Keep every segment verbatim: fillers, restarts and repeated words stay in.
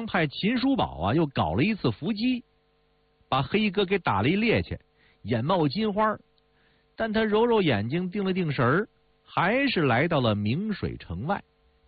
派秦叔宝啊又搞了一次伏击，把黑哥给打了一趔趄，眼冒金花，但他揉揉眼睛，定了定神儿，还是来到了明水城外。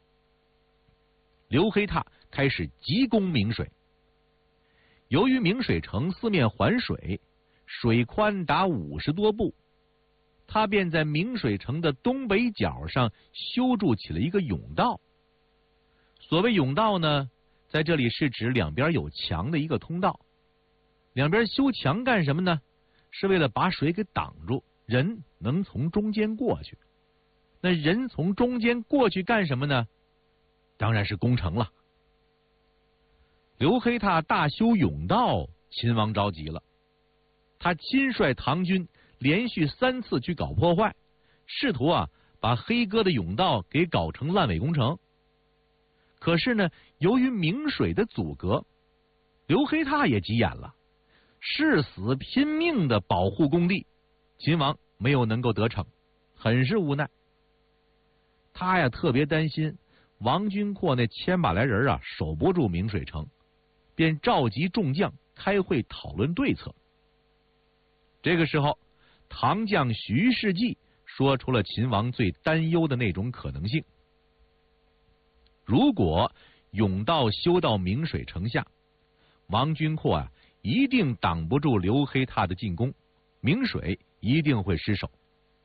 刘黑闼开始急攻明水。由于明水城四面环水，水宽达五十多步，他便在明水城的东北角上修筑起了一个甬道。所谓甬道呢，在这里是指两边有墙的一个通道。两边修墙干什么呢？是为了把水给挡住，人能从中间过去。那人从中间过去干什么呢？当然是攻城了。刘黑闼大修甬道，秦王着急了，他亲率唐军连续三次去搞破坏，试图啊把黑哥的甬道给搞成烂尾工程。可是呢，由于明水的阻隔，刘黑闼也急眼了，誓死拼命的保护工地，秦王没有能够得逞，很是无奈。他呀特别担心王君阔那千把来人啊守不住明水城，便召集众将开会讨论对策。这个时候，唐将徐世绩说出了秦王最担忧的那种可能性：如果甬道修到明水城下，王君阔啊一定挡不住刘黑闼的进攻，明水一定会失守。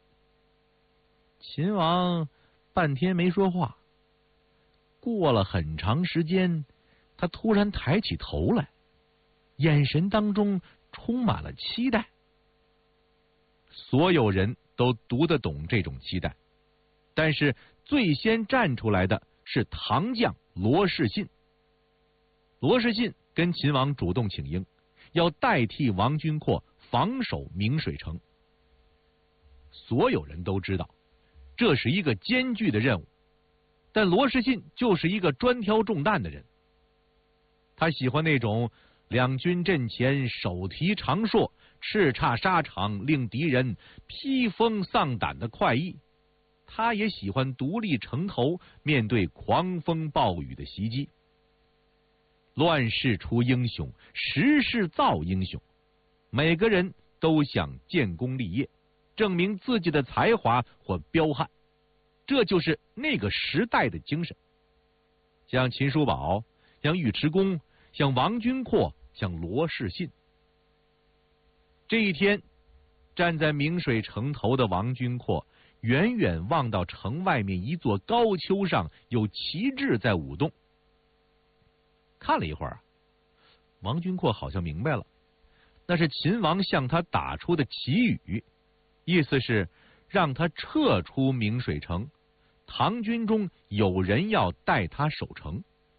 秦王半天没说话，过了很长时间，他突然抬起头来，眼神当中充满了期待。所有人都读得懂这种期待，但是最先站出来的是唐将罗士信。罗士信跟秦王主动请缨，要代替王君阔防守明水城。所有人都知道这是一个艰巨的任务，但罗士信就是一个专挑重担的人。他喜欢那种两军阵前手提长槊，叱咤沙场，令敌人披风丧胆的快意。他也喜欢独立城头，面对狂风暴雨的袭击。乱世出英雄，时势造英雄。每个人都想建功立业，证明自己的才华或彪悍，这就是那个时代的精神。像秦叔宝，像尉迟恭，像王君阔，像罗士信。这一天，站在明水城头的王君阔远远望到城外面一座高丘上有旗帜在舞动。看了一会儿，王君阔好像明白了，那是秦王向他打出的旗语，意思是让他撤出明水城，唐军中有人要代他守城。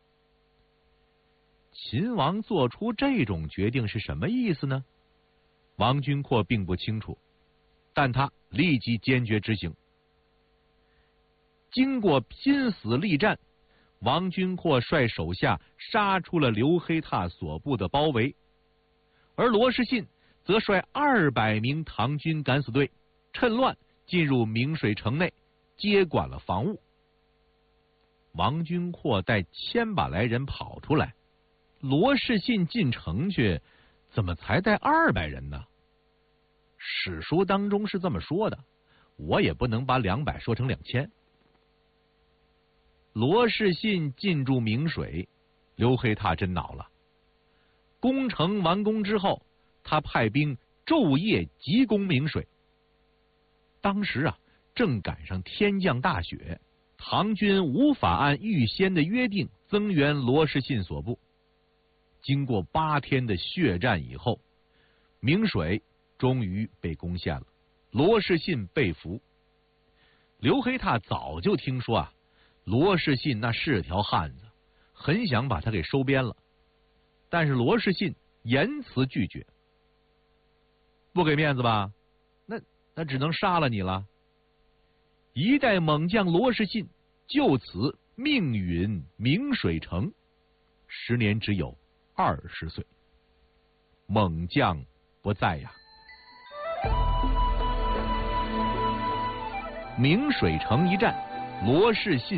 秦王做出这种决定是什么意思呢？王君阔并不清楚，但他立即坚决执行。经过拼死力战，王君阔率手下杀出了刘黑闼所部的包围，而罗士信则率二百名唐军敢死队趁乱进入明水城内，接管了防务。王君阔带千把来人跑出来，罗士信进城去，怎么才带二百人呢？史书当中是这么说的，我也不能把两百说成两千。罗士信进驻明水，刘黑闼真恼了。攻城完工之后，他派兵昼夜急攻明水。当时啊，正赶上天降大雪，唐军无法按预先的约定增援罗士信所部。经过八天的血战以后，明水终于被攻陷了，罗士信被俘。刘黑闼早就听说啊，罗士信那是条汉子，很想把他给收编了，但是罗士信严词拒绝，不给面子吧，那那只能杀了你了。一代猛将罗士信就此命陨明水城，时年只有二十岁。猛将不在呀。明水城一战，罗士信